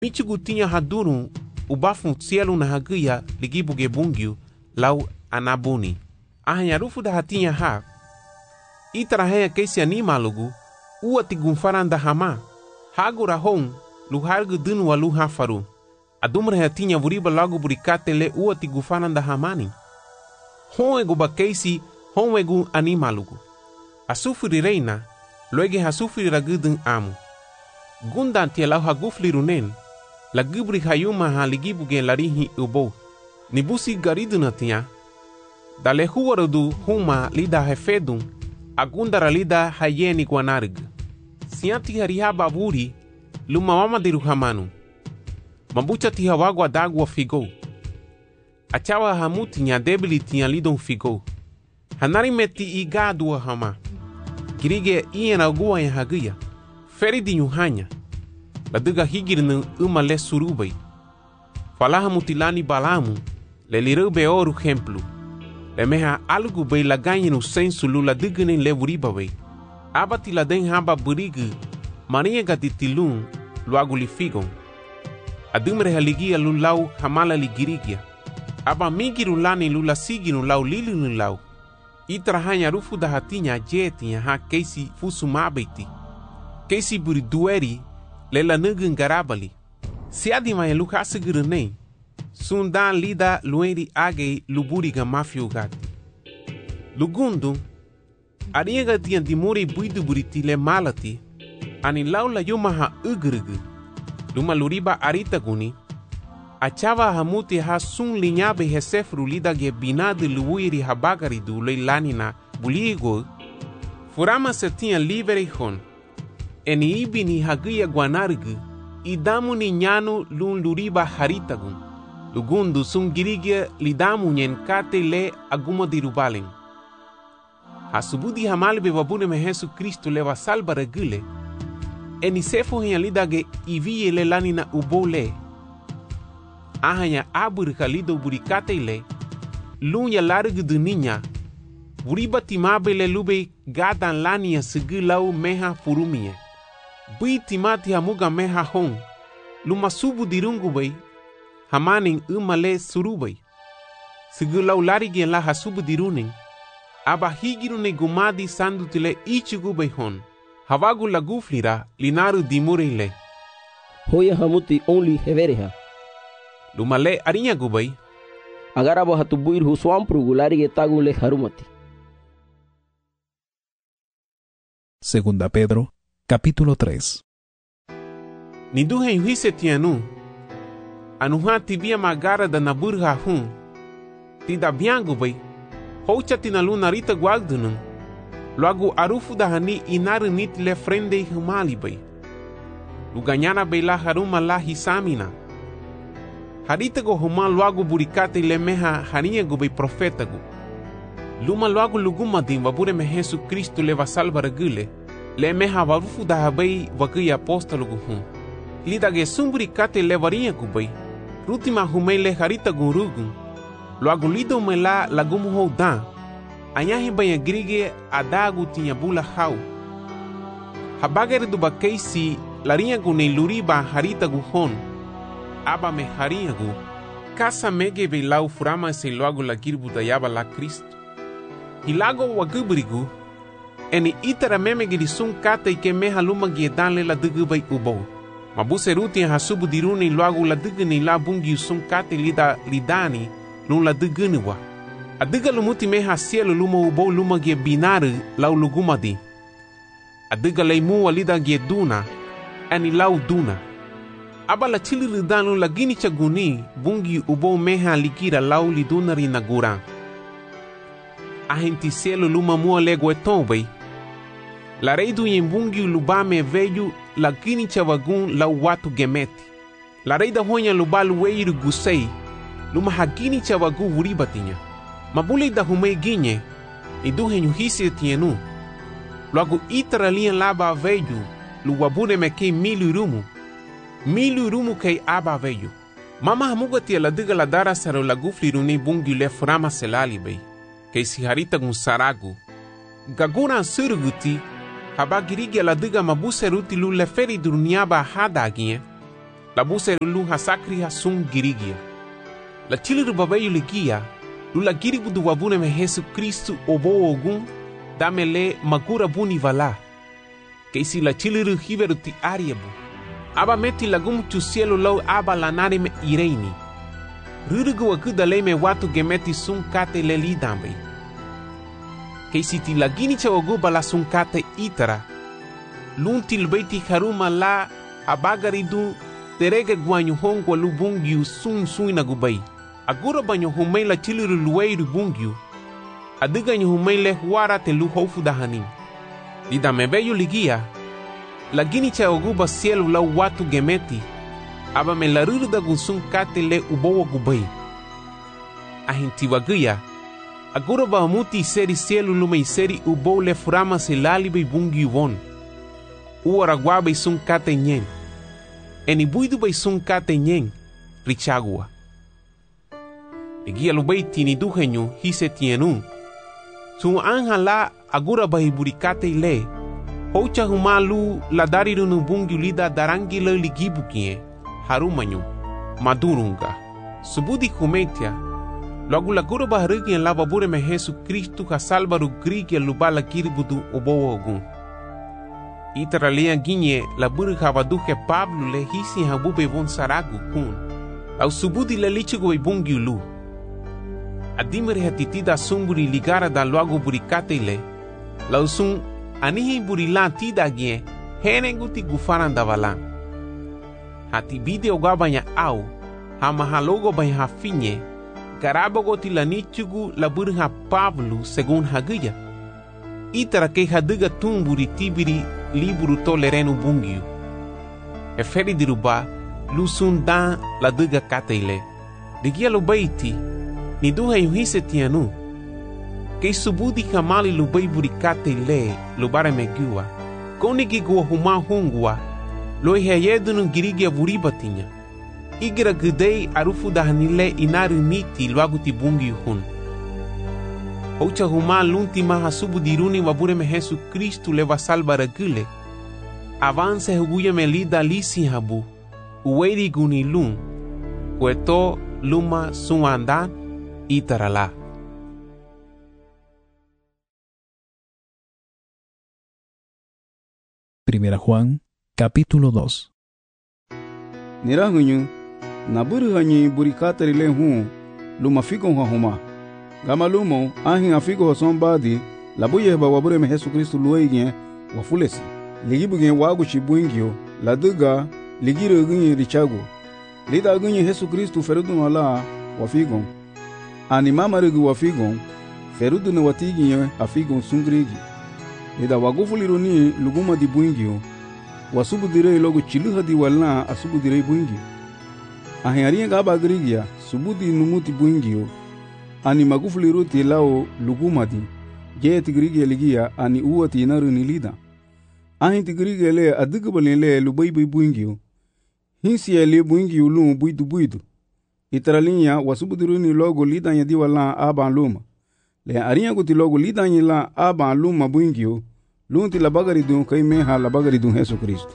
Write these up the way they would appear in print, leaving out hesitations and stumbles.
Michigu tinha hadurun o bafun cielo na hagia ligibu gebungyu lau anabuni. Ahanyarufu da hatinha ha. Itrahaya keisi animalugu ua tigunfaran da hama. Hagura hon luhargu dunu wa luhafaru. Adumra hatinha vuriba logo burikate le ua tigufaran da hamani. Hon egu bakeisi hon egu animalugu. Asufuri reina loege hasufuri ragudun amu. Gundan tia lau hagufli runen. La gubri hayuma ha ligibu gen larihi ubo. Nibusi gariduna tia. Dale huwarudu huma lida hefedun. Agundara lida hayeni guanarg. Sianti hariha baburi. Luma mama diru hamanu. Mabucha tiha wagwa dagwa figo. Achawa hamuti nya debili tia lidon figo. Hanari meti igadua hama. Girige iena ogua ya hagia. Feri di nyuhanya. La duga higirnu uma le surubai. Falaha mutilani balamu. Le lirube oru hemplu. Le meha algu bei la ganyi no sensu lula digene le wuriba bei. Abati la den haba burigu. Maria gatitilun luagu li figon. Adumre haligia lulau hamala ligirigia. Aba migiru lani lula siginu lau lilinu lau. Itrahanya rufu da hatinya jetinya ha keisi fusu mabeti. Keisi buri dueri lela nugun garabali. Siadi maya luka sigurunei. Sundan lida lueri age luburiga mafiugati. Lugundu ariega tian dimuri buidu buriti le malati. Ani laula yuma ha ugrugu. Luma luriba aritaguni. Achava hamuti ha sun linyabe hesefru lida ge binadu luiri habagari du le lanina buligo. Furama se tinha livre hon. Eni ibini hagia guanargu. Idamu ni nyanu lun luriba haritagun. Lugundu sun girigia lidamu nyen kate le aguma dirubalen. Hasubudi hamalbe wabune me Jesu Kristo leva salva regule. Eni sefo henya lidage ivie le lanina ubole. Ahanya aburika lido burikate le. Lunya largu du ninya. Buriba timabe le lube gadan lania sigilau meha furumie. Bui timati hamuga meha hon. Luma subu dirungu bay. Hamaning umale surubay. Sigilau larigien la hasubu diruning. Aba higirune gumadi sandutile ichigu bay hon. Havagu laguflira linaru dimurile. Hoya hamuti only hevereha. Lumale arinya gubay. Agarabo hatubuir huswampru gularige tagule harumati. Segunda Pedro, capítulo 3. Niduhe yuhise tianu. Anuha tibia magara da naburha hun. Tida biangu bay. Hocha tinalu narita guagdunun. Logo arufu da hani inaru nit le frende humali bay. Luganyana bay la haruma la hisamina. Harita go huma logo burikate le meha harinha go bay profeta go. Luma logo luguma din wabure me Jesu Kristo leva salva regule. Le meha warufu da habay wagia apostolo go hun. Lida ge sumburikate levarinha go bay. Rutima humay le harita go rugun. Logo lido me la lagumu ho dan. Anyahi banha grige adagu tinha bula hau. Habagere do bakeisi larinha gu ne luriba harita gu hon. Aba me harinha gu. Kasa mege be lau furama se logo la girbu da yaba la Cristo. Hilago wagubrigu. Eni itara meme giri sun kata ike meha luma giedan le la dugu bay ubo. Mabuse ruti hasubu diruni logo la dugu ni la bungi sun kata lida lidani lun la dugu ni wa. Adiga lumuti meha cielo luma ubo luma gie binaru lau lugumadi. Adiga leimu walida gie duna, ani lau duna. Aba la chili lidanu la gini chaguni bungi ubo meha likira lau liduna rinagura. Ahenti cielo luma mua lego etombei. La reidu yembungi lubame veju la gini chavagun lau watu gemeti. La reida honya lubalu weiru gusei luma hagini chavagu vuribatinya. Mabuli da humei ginye, ni duhe nyuhisi tienu. Logo itara lian laba veju, luwabune me kei milu rumu kei aba veju. Mama hamuga tia la diga la dara saro la gufli runi bungi le frama selali bei, kei si harita gun saragu. Gaguna suruguti, habagirigia la diga mabuse ruti lu le feri durniaba hada ginye. la buse lu hasakri hasung girigia. La chiliru babayu ligia, lu la giribu du wabune me Jesu Kristu obo ogun, damele magura buni vala. Keisi la chiliru hiveru ti ariebu. Aba meti lagum tu cielo lau aba lanare me ireini. Rurugu wakuda le me watu gemeti sun kate le lidambe. Keisi ti lagini cha oguba la sun kate itara. Lunti lbeiti haruma la abagaridu terege guanyu hongwa lu bungyu sun suina gubai. Agura banyo humei la chiliru lueiru bungyu. Adiga nyu humei le huara te lu hofu dahanin. Lida mebeyu ligia. Lagini cha oguba cielo la watu gemeti. Aba me la ruru da gunsun kate le ubowa gubai. Ahinti waguya. Agura ba amuti seri cielo lume iseri ubow le furama se lalibe bungyu won. Uara guabe sun kate nyen. Eni buidu bay sun kate nyen. Richagua. Ligia lubay tiniduhenyu hise tienun. Sun anja la agura bay burikate ile. Hocha humalu la dariru no bungyu lida darangi le ligibu kie. Harumanyu. Madurunga. Subudi kumetia. Logo la gura baharigi en la babure me Jesu Kristu ha salvaru grigi lubala kiribudu obowo ogun. Itaralia ginye la buru habaduke Pablo le hisi habube von saragu kun. Au subudi le lichigo ibungi lu. Adimere hatitida sumburi ligara da luago burikate le. Lau sun anihi burilan tida gye henenguti gufaran da valan. Hati bide ogabanya au hamahalogo banya hafinye garabogo tilanichugu la buru ha Pablo segun haguya. Itara ke haduga tumburi tibiri liburu tolerenu bungiu. Eferi diruba lusun dan la duga kateile. Digia lubaiti ni duha yuhise tianu. Kei subudi kamali lubai burikate le lubare megua. Koni gigua huma hungua. Loi heyedunu girigia buribatinya. Igira gudei arufu dahanile inaru niti luaguti bungiu hun. Ocha huma lunti maha subudiruni wabure me Jesu Kristu leva salvara gule. Avance huguya me lida lisi habu. Uweri guni lun. Kueto luma suandan itarala. Primera Juan, capítulo 2. Nirahunyu, naburu hanyi burikatari le hun, luma figon huma. Gama lumo, ahin afigo hosombadi, labuye ba wabure me Jesu Kristu luege, wafulesi. Ligibu gen wagu chibwingyo, laduga, ligiru gunye richago. Lida gunye Jesu Kristu ferudu ala, wafigon. Ani mama regu wafigon, ferudu na watiginye afigon sungrigi. Lida wagufuliruni luguma di bwingyo, wasubu direi logo chiluha di walna asubu direi bwingyo. Ahin ariye gaba grigia, subudi numuti bwingyo, ani magufuliruti lao luguma di, je tigrigia ligia ani uwati inaru nilida. Ahin tigrigia le adigubali le lubai bwingyo, hinsi le bwingyo lu buidu. Itaralinya wasubudiruni logo lidanya di walna aban luma. Le ariya guti logo lidanya la aban luma bwingyo, lunti la bagaridun kai meha la bagaridun Jesu Kristu.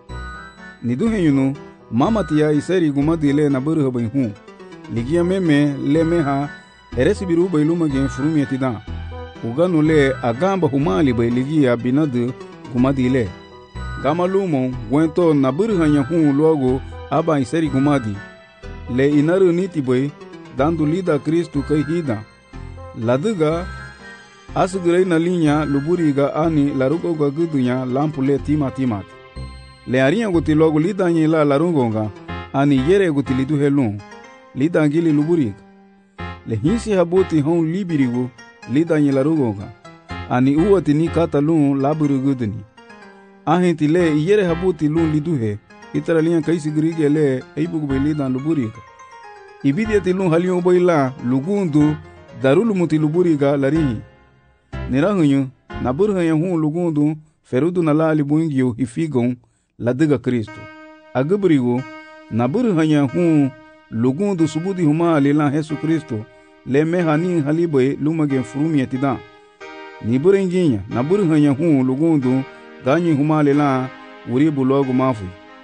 Niduhenyunu, mama tia iseri gumadi le naburu habai hun, ligia meme le meha, eresi biru bai luma gen furumi etidan. Uganu le agamba humali bai ligia binadu gumadi le. Gama lumo, gwento naburu hanya hun logo aba iseri gumadi. Le inaru niti bai, dandu lida Kristu kai hida. Laduga, asugurei na linya luburiga ani larugoga gudunya lampu le timat. Le ariya guti logo lida nye la larungonga, ani yere guti lidu helun, lida ngili luburiga. Le hinsi habuti hon libirigo, lida nye larungonga, ani uwati ni kata lun laburu guduni. Ahinti le yere habuti lun liduhe, itara liya kaisi grige le eibugube lida luburiga. Ibidiati lun haliyon boila lugundu, darulu muti luburiga larihi. Nirahunyu, naburu hanya hun lugundu, ferudu na la libungyo hifigon, ladiga Kristu. Aguburigo, naburu hanya hun lugundu subudi huma lila Jesu Kristu, le meha ni haliboy lumage furumi etidan. Nibure nginya, naburu hanya hun lugundu, ganyi huma lila uribu logo mafu.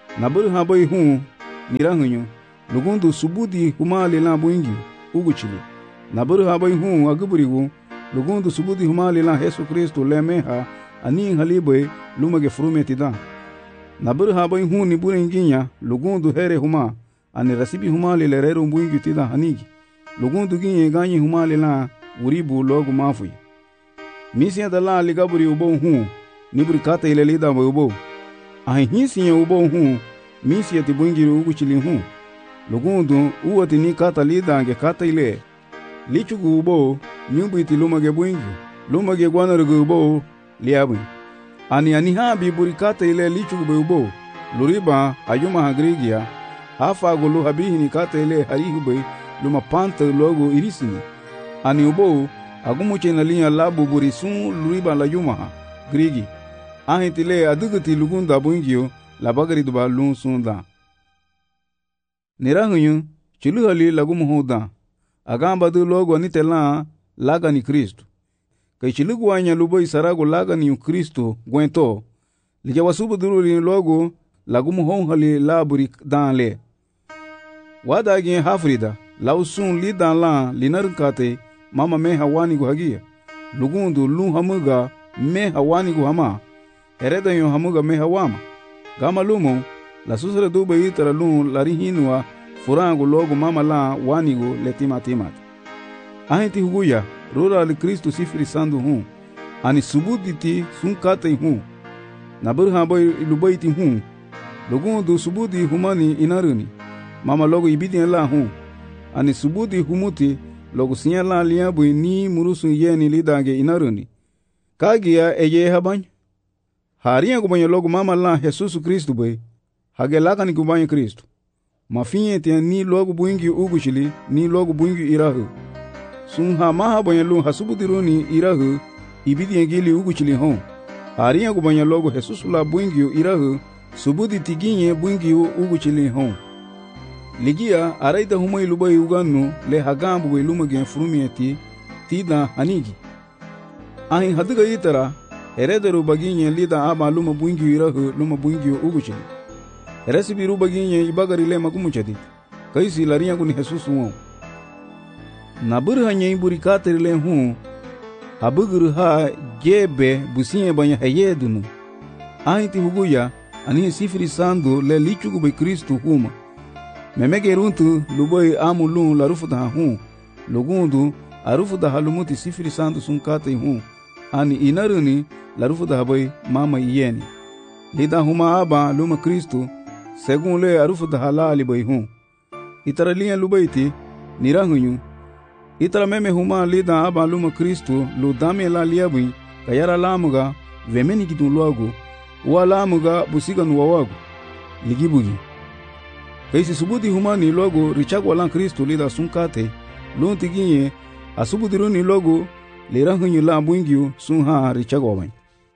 Naburu habai hu nirahunyu lugundu subudi humali la buingi uguchili. Naburu habai hu aguburigu lugundu subudi humali la Yesu Kristo lemeha ani halibe lumage frumetida. Naburu habai hu ni burenginya lugundu here huma ani rasibi humali le reru buingi tida hanigi. Lugundu ginye ganyi humali la uribu logu mafui. Misia da la ligaburi ubo hu niburi kata ile lida ubo. Ahi hisinya ubo hu misia ti buingi uguchili hu. Lugundu uwati ni kata lida ange kata ile. Lichugu ubo nyumbu iti lumage buingi. Lumage guanarugu ubo liabu. Ani habi buri kata ile lichugu ubo. Luriba ayuma hagrigia. Hafa gulu habihi ni kata ile harihube luma panta logo irisini. Ani ubo agumuche na linya labu buri sun luriba la yumaha grigi. Ahitile aduguti lugunda buingio la bagari duba lun sunda. Nirahunyu chuluhali lagumuhuda. Agamba du logo anitela laga ni Kristo. Kay chiluguanya lubo isarago laga ni Kristo gwento. Lijawasubu duruli logo lagumuhonhali laburi danle. Wadagi hafrida lausun li dan la linarkate mama me hawani gu hagia. Lugundu lu hamuga me hawani gu hama. Hereda yo hamuga me hawama. Gama lumo la susre dube itara lu larihinua furangu logo mama la wanigu letima timat. Ahiti huguya rura li Kristo sifri sandu hu. Ani subuditi sunkate hu. Nabur haboy lubaiti hu. Lugundu subudi humani inaruni. Mama logo ibidi la hu. Ani subudi humuti logo sinya la liabu ni murusu yeni lidage inaruni. Kagia eye habany. Haria kubanya logo mama la Jesus Kristo bay. Hage laka ni kubanya Kristo. Mafinye te ni logo buingi ugushili ni logo buingi irahu. Sunha maha banya lu hasubudi runi irahu ibidi ngili ugushili hon. Haria kubanya logo Jesus la buingi irahu subudi tiginye buingi ugushili hon. Ligia araida humai lubai uganu le hagambu we lumage frumieti tida hanigi. Ahin haduga itara herederu baginye lida aba luma buingi irahu luma buingi uguchili. Heresibi rubaginye ibagari le magumuchadi. Kaisi lariya kuni Jesus won. Nabur hanye iburi katerile hu habuguru ha jebe businye banya hayedunu. Ahiti huguya ani sifiri sandu le lichugu be Kristo huma. Memege runtu luboy amulun la rufu da hu. Lugundu arufu da halumuti sifiri sandu sunkate hu. Ani inaruni la rufu da boy mama yeni. Lida huma aba luma Kristo segun le arufu da halali boy hu. Itara liya lubaiti nirahunyu. Itara meme huma lida aba luma Kristo lu dame la liabui kayara lamuga vemeni kitun logo. Wa lamuga busiga nuwawagu. Ligibugi. Kaisi subudi humani logo richagwa lan Kristo lida sunkate lunti ginye asubudi runi logo lirahunyu la buingyu sunha richagwa wan.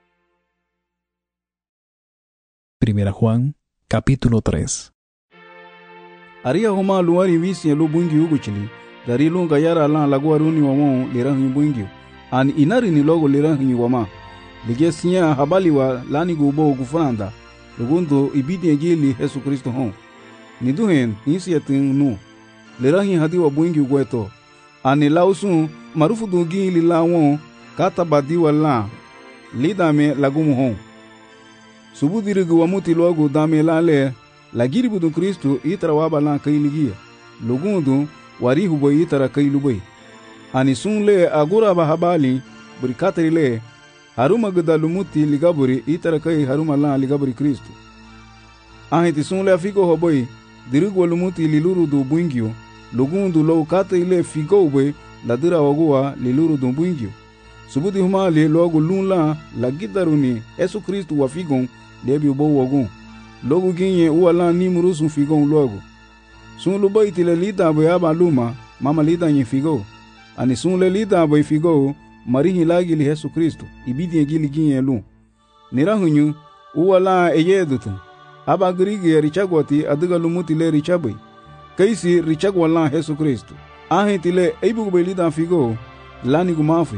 Primera Juan, capítulo 3. Aria huma luari visi lu buingyu uguchili dari lunga yara lan lagwa runi wamo lirahunyu buingyu an inari ni logo lirahunyu wama ligesinya habali wa lani gubo gufranda lugundu ibidi ngili Yesu Kristo hon. Niduhen nisi yatin nu lerahi hadi wa buingi gweto ani lausun marufu dungi lilawon kata badiwa la lidame lagumu hon subudirigu wa muti logo dame lale lagiri budun Kristo itara waba la kailigia lugundu warihu boy itara kailubay ani sunle agura bahabali burikatri le haruma gudalumuti ligaburi itara kai haruma la ligaburi Kristo ahiti sunle afigo hoboy dirigu walumuti liluru do buingio lugundu lo kata ile figo we ladira wagua liluru do buingio subudi humali logo lunla la gidaruni Yesu Kristo wa figon lebi bo wagun logo ginye wala ni murusu figon logo sun lo baiti le lida be aba luma mama lida nyi figo ani sun le lida be figo marihi lagi li Yesu Kristo ibidi ngili ginye lu nirahunyu wala eyedutu aba grigi richagwati adiga lumuti le richabai kaisi richagwa la Yesu Kristo ahitile eibu belida figo lani gumafi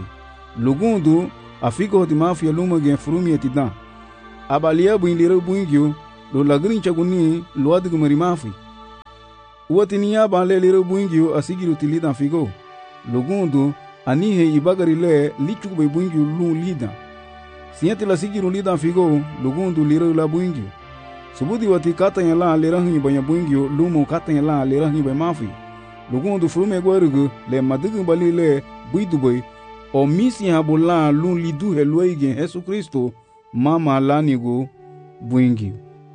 lugundu afigo di mafia luma gen frumi etidan aba liabu inlire buingyo lo lagrin chaguni lo adigu marimafi. Uwati niya ban le liro buingio asigiru tilidan figo. Lugundu anihe ibagari le lichuk be buingio lu lidan. Siente la sigiru lidan figo lugundu liro la buingio. Subudi wati katanya la lerahi banya buingio lumo katanya la lerahi be mafi. Lugundu frume gwarugu le madigu bali le buiduboy o misi habola lu lidu heluige Yesu Kristo mama lanigu buingio.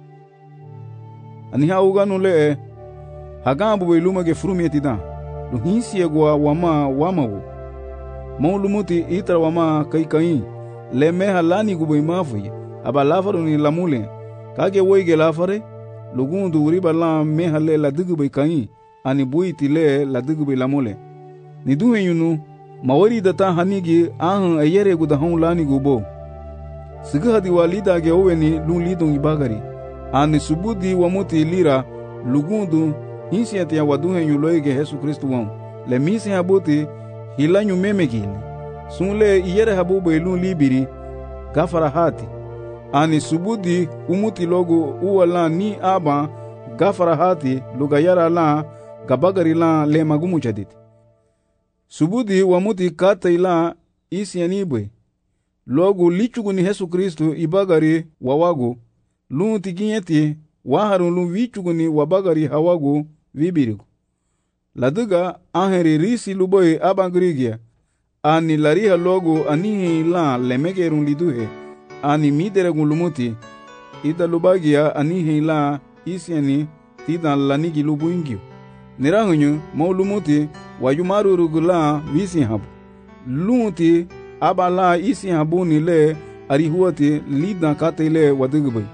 Aniha uganu le hagambu be lumage frume tidan. Lu hinsi egwa wama wamawo. Maulumuti itra wama kai le meha lanigu be mafi aba lafaru ni lamule. Kage woige lafare lugundu uriba la meha le la digu be kai ani buiti le la digu be lamule. Ni duhe yunu mawari data hanigi ahan ayere guda hon lanigu bo. Siga hadi walida ge oweni lun lidung ibagari. Ani subudi wamuti lira lugundu hinsiati ya waduhe yuloige Yesu Kristo wam. Le misi habuti hilanyu memegili. Sunle iyere habube lun libiri gafara hati. Ani subudi umuti logo uwala ni aba gafara hati lugayara la gabagari la le magumu chaditi. Subudi wamuti kata ila isi anibwe. Logo lichugu ni Yesu Kristo ibagari wawago. Lun tiginyeti waharun lun vichugu ni wabagari hawago vibirigo. Laduga aheri risi luboy abangrigia. Ani lariha logo anihi la lemegerun liduhe. Ani mideregun lumuti. Ita lubagia anihi la isiani tidan lanigi lubuingio. Nirahunyu mau lumuti wayumaru rugula visi habu. Lumuti abala isi habu ni le arihuati lidan kate le wadugubai.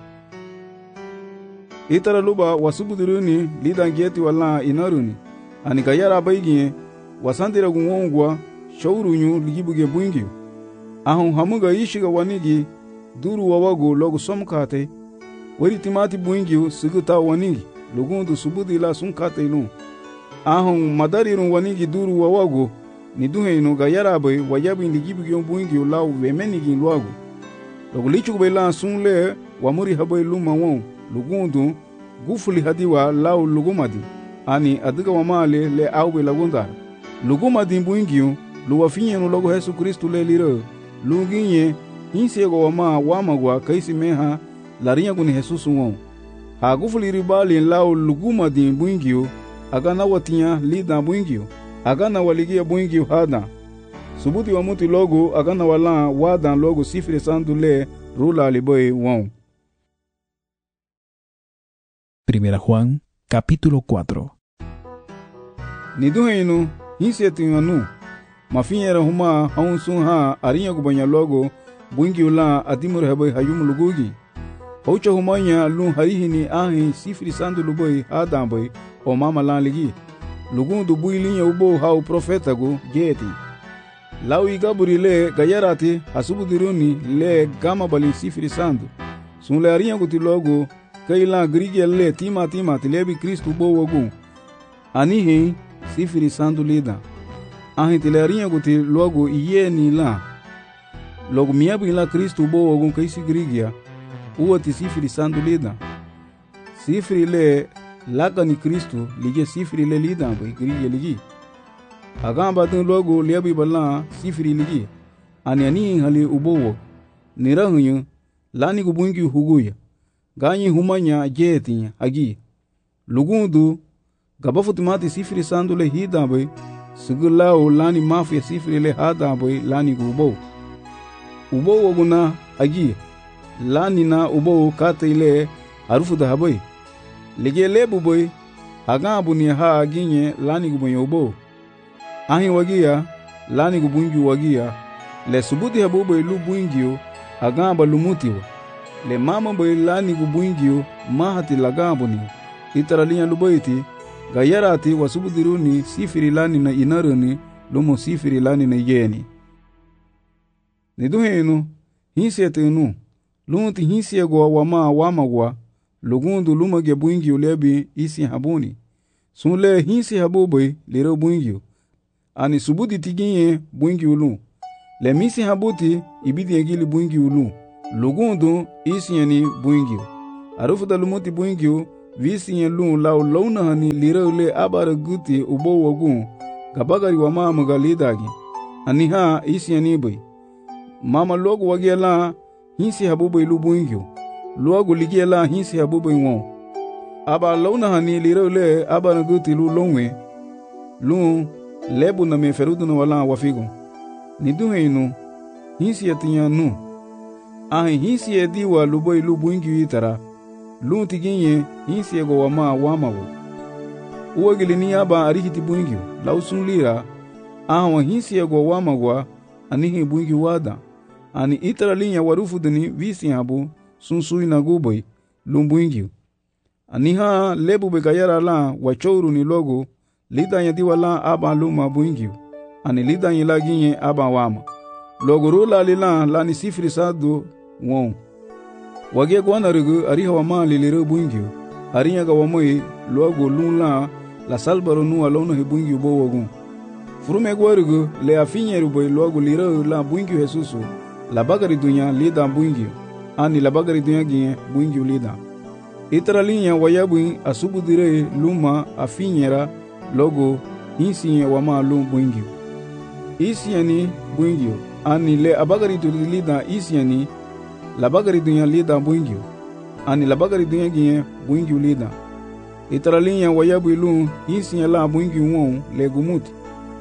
Itara luba wasubuduruni lidan gieti wala inaruni. Ani kayara baigie wasantiragun wongwa shaurunyu ligibuge buingio. Ahun hamuga ishiga wanigi duru wawago logo somkate. Wari timati buingio siguta wanigi. Lugundu subudi la sunkate ilun. Ahun madarirun wanigi duru wawago. Ni duhe inu gayara bai wayabi ligibuge buingio lau vemenigi luago. Logo lichuk la sunle wamuri habai luma wong. Lugundu gufuli hadiwa lau lugumadi. Ani adiga wamale le auwe lagundar. Lugumadi buingio luwafinyenu logo Yesu Kristo le liro. Luginye hinsego wama wamagwa kaisi meha larinya guni Jesus won. Ha gufuli ribali lau lugumadi buingio agana watinya lida buingio. Agana waligia buingio hada. Subuti wamuti logo agana wala wadan logo sifre sandule rula liboy won. Primera Juan, capítulo 4. Niduheinu hinsetinganu mafinyera huma haunsun ha arinya gubanya logo buingi ula adimur habai hayum lugugi. Haucha humanya lun harihini ahi sifri sandu luboy hadambai o mama lan ligi. Lugundu builinya ubo hau profetagu jeti. Lawi gaburi le gayarati hasubudiruni le gama bali sifri sandu. Sunle arinya guti logo kaila grige le tima tilebi Kristu bo wogu. Anihi sifri sandu lida. Ahi tilarinya guti logo iye ni la. Logo miyabu ila Kristu bo wogu kaisi grigia. Uwati sifri sandu lida. Sifri le laka ni Kristu lige sifri le lida bai grige ligi. Agamba dun logo liyabi bala sifri ligi. Ani hali ubo wogu. Nirahunyu lani gubungi huguya. Ganyi humanya jeti agi. Lugundu gabafutimati sifri sandu le hidambai. Sigulao lani mafia sifri le hadambai lani gubo. Ubo waguna agi. Lani na ubo kate ile harufu dahabai. Lige lebu boy. Hagambu ni ha aginye lani gubanyo ubo. Ahi wagia lani gubungi wagia. Le subuti habubo ilu buingio agamba lumutiwa. Le mama boy lani gubuingio mahati lagambo ni. Itaralinya lubaiti gayarati wasubudiruni sifiri lani na inaruni lumo sifiri lani na yeni. Niduhenu hinsietenu lunti hinsiegwa wama wamagwa lugundu lumage buingio lebi isi habuni. Sunle hinsi habuboy liro buingio. Ani subudi tiginye buingio lu. Le misi habuti ibidi egili buingio lu. Lugundu isi yani buingio. arufuda lumuti buingyu visi lun lau launa hani liraule abara guti ubo wagun gabagari wa mama galidagi aniha isi bai mama logo wagiela hinsi habubai lu buingyu logo ligiela hinsi habubai won aba launa hani liraule abara guti lu lonwe lu lebu na me feruduna wala wafigo ni duheinu hinsi atinya nu ahi hinsi ediwa lubai lu buingyu itara lu tiginye hinsi ego wama wamago uwagili ni aba arihiti buingyu lausun lira ahawa hinsi ego wamagwa anihi buingyu wada ani itara linya warufuduni visi habu sunsui na gubai lu buingyu aniha lebu begayara la wachouru ni logo lidanya diwala aba luma buingyu ani lidanya laginye aba wama logo rula lila lani sifri sadu won wage gwana rugu ariha wama lilire buingyu arinya ga wamoi logo lula la salbaro nu alona he buingyu bo wogun furume gwarugu le afinye ruboy logo lire la buingyu Jesusu la bagari dunya lida buingyu ani la bagari dunya ginye buingyu lida itara linya wayabu asubu dire luma afinyera logo hinsi wama lum buingyu isiani buingyu ani le abagari du lida isiani la bagari dunya lida buingyu ani la bagari dunya ginye buingyu lida itara linya wayabu lum hinsi la buingyu won le gumuti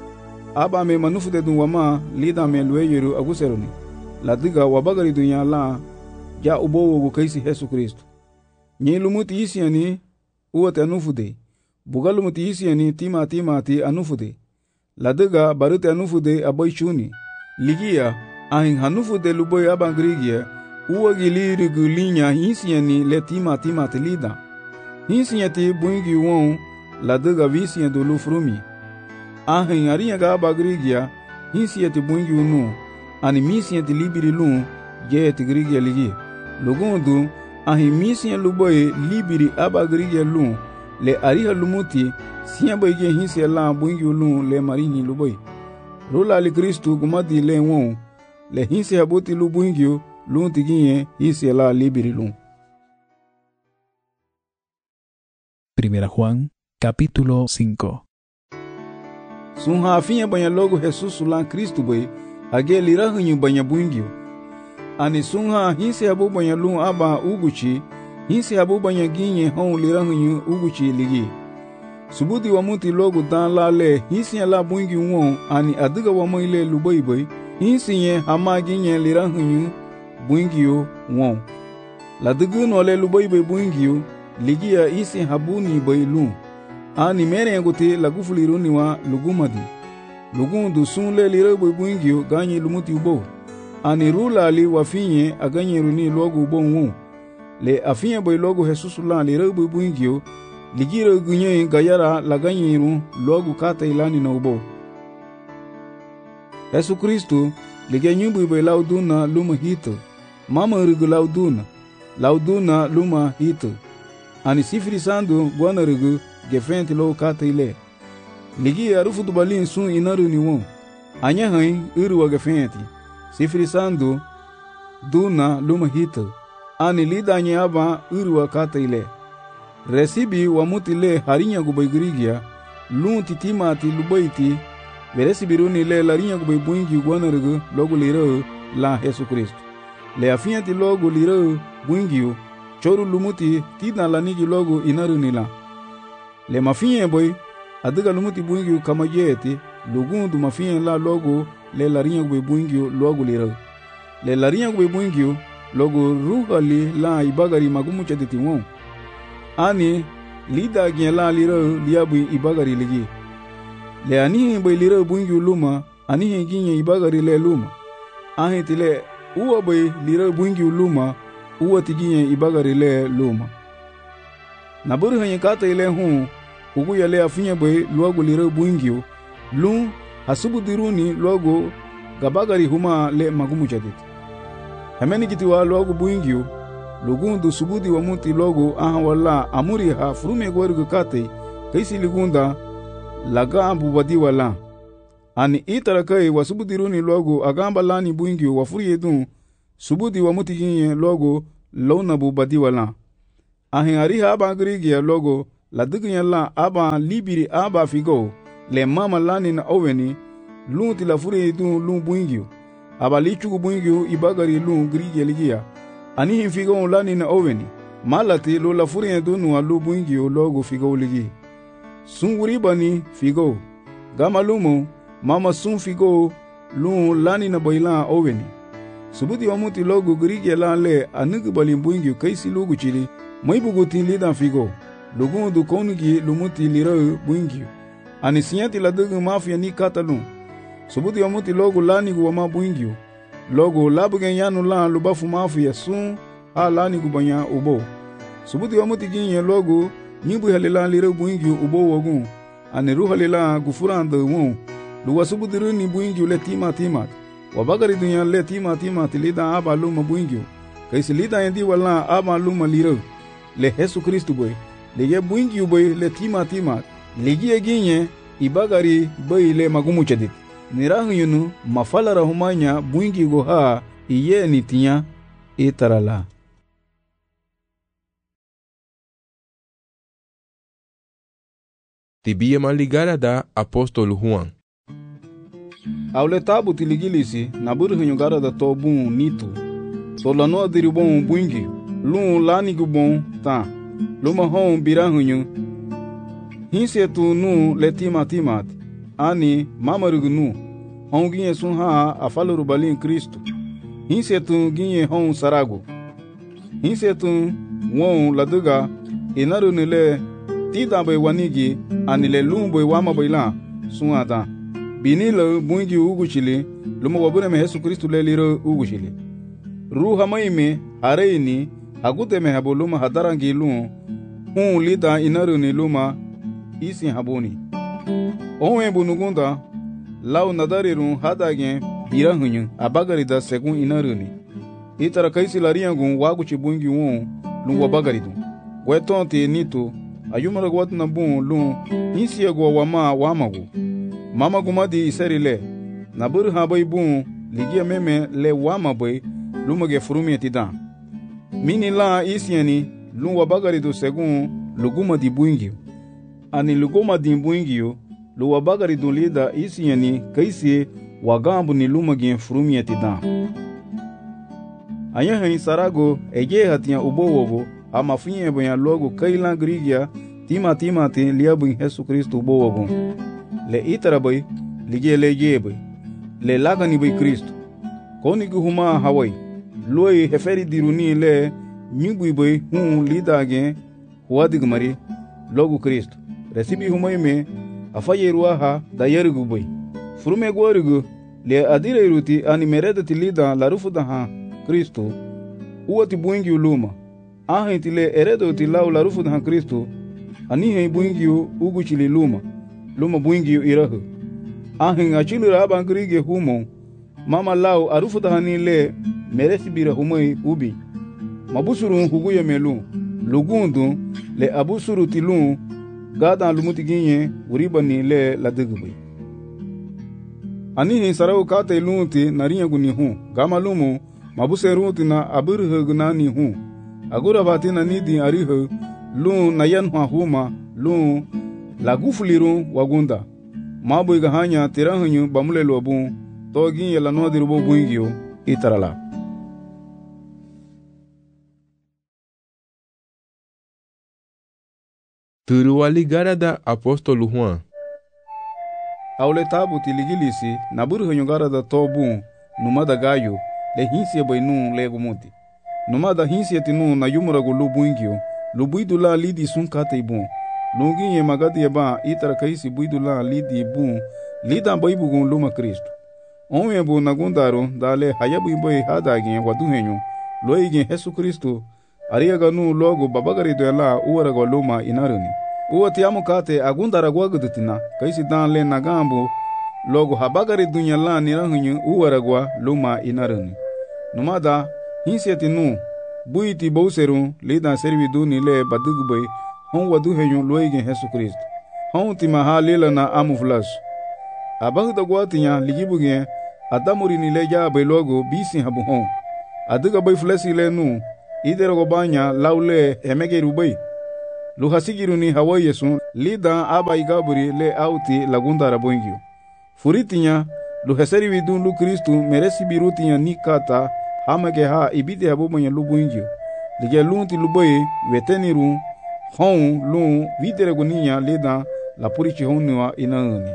aba me manufu de dun wama lida me lueyeru aguseroni la diga wabagari dunya la ja ubo wogu kaisi Yesu Kristo nye lumuti isiani uwate anufude bugalumuti isiani timati anufude la diga barute anufude aboy chuni ligia ahin hanufude luboy abangrigia uwagili rigulinya isiani le timati lida isiani buingi won la diga visian do lufrumi ahin ariya ga abagrigia isiani buingi unu ani misian libiri lun je tigrigia ligia logundu ahi misian luboye libiri abagrigia lun le ariha lumuti siya boyge hinsi la buingi lun le marini luboy rula li Kristu gumadi le won le hinsi habuti lu buingi lun tiginye hinsi la libiri lun. Primera Juan, capítulo 5. Sunha afinha banya logo Jesus la Kristu boy age lirahanyu banya buingi ani sunha hinsi habu banya lun aba uguchi hinsi habu banya ginye hon lirahanyu uguchi ligi subudi wa muti logo dan la le hinsi la buingi won ani adiga wa moile luboy boy hinsi ye hama ginye lirahanyu buingi won la digu no le luboy boy buingi ligi ya isi habu ni boy lun ani mere ngote la gufuliruni wa lugumadi lugundu sun le lira boy buingi ganyi lumuti ubo ani rula li wafinye aganye runi logo bon le afinye boy logo Jesus la lira boy buingi ligira gunye gayara la ganye ru logo kata ilani na ubo Yesu Kristo ligenyu boy lauduna luma hito mama rugu lauduna luma hito ani sifri sandu bwana rugu gefenti lo kata ile ligi arufu dubalin sun inaru ni won anya hain uru wa gefenti sifri sandu duna luma hita ani lida nyaba uru wa kata ile resibi wa mutile harinya gubaygrigia lun titimati lubaiti veresibiruni le larinya gubaybuingi gwana rugu logo lira la Yesu Kristo le afianti logo lira buingi choru lumuti tina lanigi logo inaru ni la le mafiye boy adiga lumuti buingi kama jeti lugundu mafiye la logo le larinya gwe buingi logo lira le larinya gwe buingi logo ruhali la ibagari magumu chaditi won ani lida gela lira liabu ibagari ligi le ani boy lira buingi luma ani ginye ibagari le luma ahi tile uwa boy lira buingi luma uwa tiginye ibagari le luma naburu hanye kata ile hu ugu yale afinye boy logo lira buingi lu hasubu diruni logo gabagari huma le magumu chaditi hameni kitiwa logo buingi lugundu subudi wa muti logo aha wala amuri ha furume gwarugu kate kaisi ligunda laga ambu wadi wala ani itara kai wa subudi runi logo agamba lani buingi wa furi edun subudi wa muti ginye logo lona bu badi wala Ahin ariha aba Grigia logo la dignya la aba libiri aba figo le mama lani na oveni lunti la furi du lun buingio aba lichugu buingio ibagari lun Grigia ligia anihin figo lani na oveni malati lo la furi du nu alu buingio logo figo ligi sunguri bani figo gamalumo mama sun figo lun lani na boilan oveni subuti wamuti logo Grigia la le anugu balin buingio kaisi logo chili mai bugutin lidan figo lugun du kongi lumuti liro buingio ani sinyati la dugu mafia ni katalun subuti wamuti logo lani gu wama buingio logo labugen yanu la lubafu mafia sun ha lani gu banya ubo subuti wamuti ginye logo nyibu halila liro buingio ubo wogun ani ruhalila gufuran de won luwa subuti runi buingio le timat wabagari dunya le timat lidan aba luma buingio kaisi lidan yendi wala aba luma liro le Yesu Kristu boy lege buingi boy le timat legi eginye ibagari boy le magumu chedit nirahu yunu mafala rahumanya buingi go ha iye nitinya itarala. Tibia maligara da apóstolo Juan. Aule tabu tiligilisi naburu hunyugara da tobun nito solano adiribon buingi lun lani gubon ta luma hon birahunyu hinse tu nu le timat ani mamarugu nu hon ginye sun ha afaluru balin Kristo hinse tu ginye hon sarago hinse tu won laduga inaru nile tida be wanigi ani le lumbo wama baila sun ada binilo bungi uguchili luma wabure me Yesu Kristo le liro uguchili ruha maime areini agute me habo luma hadarangi lun lida inaru ni luma isi haboni onwe bunugunda lau nadarirun hadagen birahunyu abagari da segun inaru ni itara kaisi lariangun waguchi bungi won lun wabagaridu wetonte nito ayumara gwatna bun lun isi ego wamagu mama gumadi iserile nabur habai bun ligia meme le wamabai lumage furumi tidan mini la isieni lun wabagari do segun luguma di buingio ani luguma di buingio lu wabagari do lida isieni kaisi wagambu ni lumage furumi tidan anya hen sarago eje hatia ubowogo ama finye boya logo kailan Grigia timati liabu Yesu Kristo ubowogo le itarabai lige lejebai le lagani bai Kristo koni guhuma hawai loi heferi diruni le nyugui bai lidage huadigmari logo Kristo resibi humaime afayeruwa ha dayerugu bai furume gwarigu le adire ruti ani meredati lida larufuda ha Kristo uwati buingi uluma ahenti le eredo ti lau larufuda ha Kristo ani he buingi uguchili luma buingi irahu ahin achilu raba Grigia humo mama lau arufuda hani le meresi bira humai ubi mabusuru huguye melu lugundu le abusuru tilun gada lumuti ginye uribani le ladigbi ani hin sarau kate lunti nariya guni hu gama lumu mabuseruti na abirhu gunani hu agura batina nidi arihu lun nayan huma lun lagufuliru wagunda mabu gahanya tirahunyu bamule lobu to ginye la no dirubo buingio itarala. Turua ligara da apóstolo Juan. Aule tabu tiligilisi naburu hunyugara da tobu numada gayo le hinsie bainu legumuti numada hinsie tinu na yumuragu lubuingio lubuidula lidi sunkate ibun lunginye magadi eba itara kaisi buidula lidi ibun lidan baibugun luma Kristo onwe bu nagundaru dale hayabu ibai hadagin waduhenyu loigin Yesu Kristo ariaga nu logo babagari doela uwaraga luma inaruni uwati amukate agundara gwagudutina kaisi dan le nagambu logo habagari dunya la nirahunyu uwaragwa luma inaruni numada hinsieti nu buiti bouseru lidan servidu ni le badugubay hon waduhenyu loigin Yesu Kristo hon tima halila na amuflash abagda gwatinya ligibugen adamuri ni le jabe logo bisi habu hon aduga bay flesi le nu idero go banya laule emege rubai lu hasigiruni hawa yesu lida aba igaburi le auti lagunda rabongio furitinya lu heseri vidun lu Kristu meresi birutinya nikata hamage ha ibide habomonya lu bungio lige lunti lubai weteniru hon lu videre goninya lida la purichi honwa inani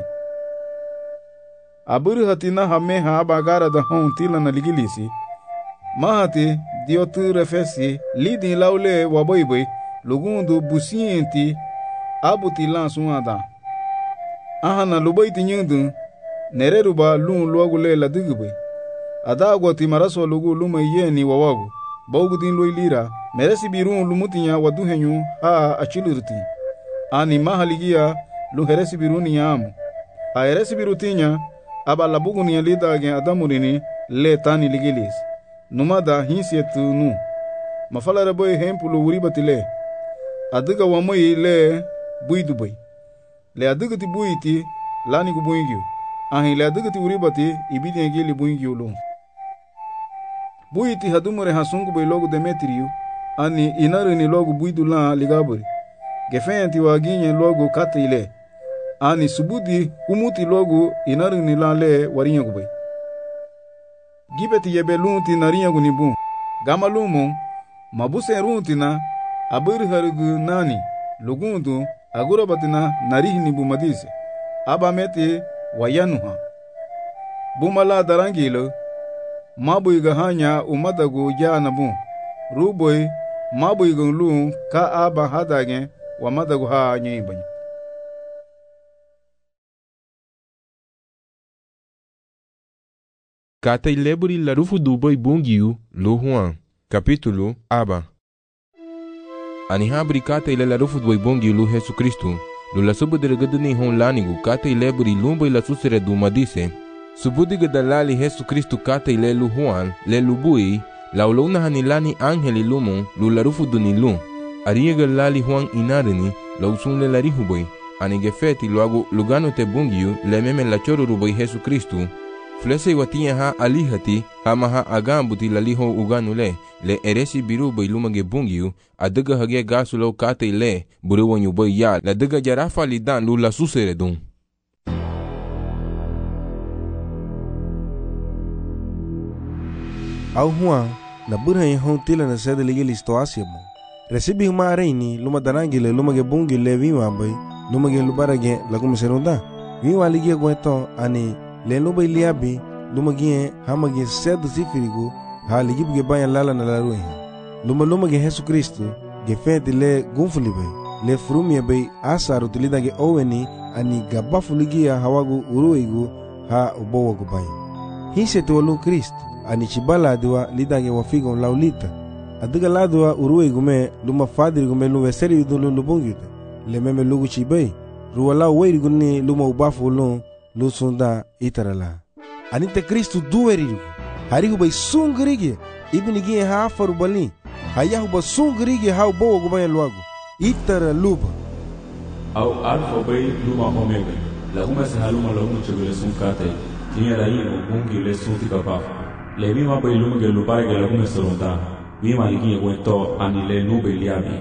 aburu hatina hame ha bagara da hon tilana ligilisi mahati diotu refesi lidi laule waboibai lugundu busienti abuti lansuada ahana lubai tinyundu nereruba lun luagule la digube adagwa timaraso lugu luma yeni wawagu bawgudin loilira meresi birun lumutinya waduhenyu ha achilurti ani mahaligia lu heresi biruni yamu a heresi birutinya aba labuguni lidage adamurini le tani ligilis numada hinsietu nu mafala boy hempulu wuribatile adiga wamoi le buidubai le adiga ti buiti lani gubuingyu ahi le adiga ti wuribati ibidi ngeli buingyu lo buiti hadumure hasungu boy logo Demetriu ani inarini logo buidula ligaburi gefenti waginye logo katile ani subudi umuti logo inarini la le warinya gubai gibeti yebelunti narinya gunibu gamalumo mabuse runtina abir harugu nani lugundu agurabatina narihni bumadise abamete wayanuha bumala darangilo mabuiga hanya umadagu janabu ruboy mabuiga lu ka aba hadage wa madagu ha nyibanya Kata ileburi larufu dubai bungiu lu Juan. Capítulo aba. Ani habri kata ile larufu dubai bungiu lu Jesu Kristu. Lu la subu deregadani hon lanigu kata ileburi lumbai la susere dumadise. Subudiga dalali Jesu Kristu kata ile lu Juan le lubui. Lauluna hanilani angeli lumo lu larufu duni lu. Ariega lali Juan inarini la usun le larihubui. Ani gefeti luagu lugano te bungiu le meme la choro rubai Jesu Kristu. Flese iwatia ha alihati hama ha agambuti laliho uganule le eresi biru bailumage bungiu adaga hage gasulo kate le buruwanyu boya la daga jarafa lidan lu la suseredun au Juan la burha en hontila na sede ligi listoasiamo recibi uma reini luma danangile lumage bungi le viwa boy lumage lubarage la kumeserunda viwa ligi gweto ani le luba iliabi lumagi hamagi sedu sifirigu ha ligibuge banya lala na laruhi lumage Jesu Kristu gefeti le gunfulibe le frumie be asaru tilidage oweni ani gabafu ligia hawagu uruigu ha ubowagu banya hise tuwalu Kristu ani chibala diwa lidage wafigo laulita adiga ladwa uruigu me luma fadirigu me luwe seri udulu lubungite le meme lugu chibay ruwala weirigu ni luma ubafu ulun lusunda itarala anite Kristu duwerigu harigu bay sungrige ibnigi ha faru bali hayahu ba sungrige ha bo gubaya luagu itara luba au alfa bay luma omega la uma sahaluma la uma chugule sunkate tinya raino bungi le sunti kapa le mima bay luma ge lupare ge la uma soronta mima ligi gwento ani le nube liabi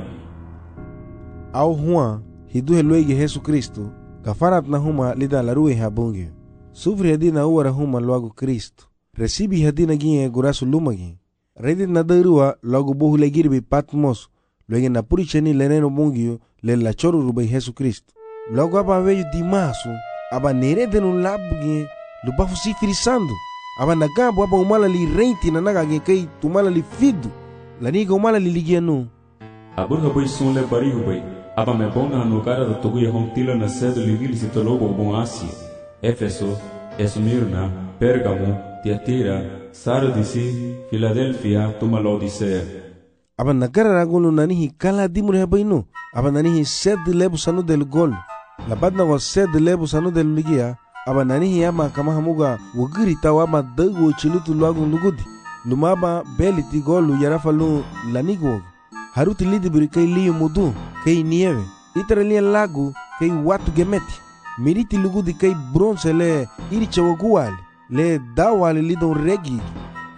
au Juan hidu heluege Jesu Kristu kafarat na huma lida la ruhe habungi sufri hadina uwara huma luagu Kristu recibi hadina gie gurasu lumagi redit na darua luagu bohu le girbi Patmos luege na puricheni leneno bungio le la choru rubai Jesu Kristu luagu aba veju dimasu aba neredenu labugie lubafu sifiri sandu aba nagambu aba umala li reinti na nagage kai tumala li fidu la niga umala li ligianu aburga boy sun le barihu boy aba me bona no cara da togu hontila na sede ligili sitologo bon Asia Efeso Esmirna Pergamo Tiatira Sardisi Philadelphia tuma Laodicea aba nagara ragunu nanihi kala dimure habainu aba nanihi sed lebu sanu del gol la badna wa sed lebu sanu del ligia aba nanihi ama kama hamuga wagiri tawa ma dago chilutu lagu lugudi lumaba beliti golu yarafalu lanigo haruti lidibiri kai liyo mudu kai nieve itaralia lagu kai watu gemeti miriti lugudi kai bronze le iricha waguali le dawali lidon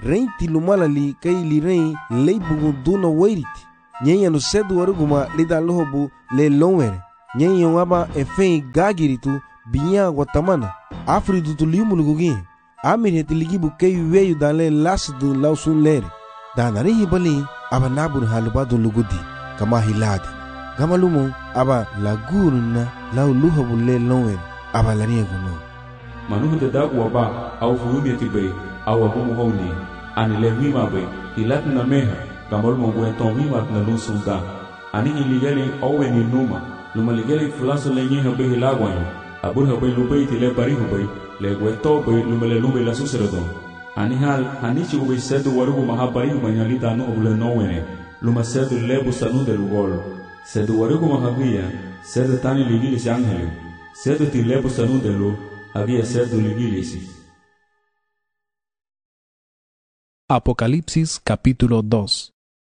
rein ti lumala li kai li rein lei bugu duna wairiti nyenya no sedu waruguma lida lohobu le longwere nyenya ngaba efei gagiritu binya guatamana afridu tu limulugugi amir hetiligibu kai weyu dale lasdu lausun lere danari hibali aba nabur halubadu lugudi kama hiladi gamalumo aba laguruna lau luhobu le longwere aba lariya guno manuhu te dagu waba au furumi atibe au abumu honi ani le wima be ilat na meha gamol mo buenton wima na lunsunda ani iligeli owe ni numa ligeli fulaso le nyeha be hilagwanyo abur habe lube ti le bari hube le gueto be lumele lube la suseredo ani hal hanichi ube sedu warugu mahabari humanyali danu obule nowene luma sedu lebu sanu de lugol sedu warugu mahabia sedu tani ligilis angelu sedu ti lebu sanu de lu había sedu ligilis. Apocalipsis capítulo 2.